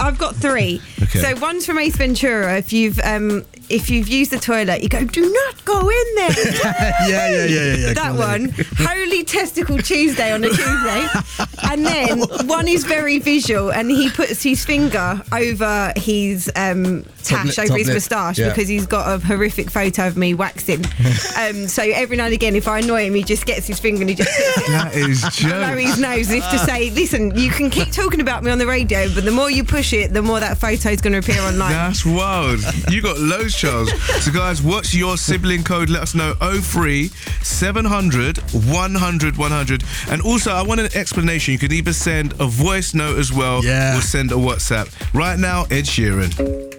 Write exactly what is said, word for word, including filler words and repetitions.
I've got three. Okay. So one's from Ace Ventura. If you've um, if you've used the toilet, you go, do not go in there. yeah, yeah, yeah, yeah, yeah. That one. Holy Testicle Tuesday on a Tuesday. And then one is very visual, and he puts his finger over his um, tash, lip, over his lip. moustache, Yeah. because he's got a horrific photo of me waxing. um, so every now and again, if I annoy him, he just gets his finger and he just That is over his jokes. nose, as if to say, listen, you can keep talking about me on the radio, but the more you push it, the more that photo is going to appear online. That's wild. You got loads, Charles. So, guys, what's your sibling code? Let us know. oh three seven hundred one hundred one hundred. And also, I want an explanation. You can either send a voice note as well, Yeah. or send a WhatsApp. Right now, Ed Sheeran.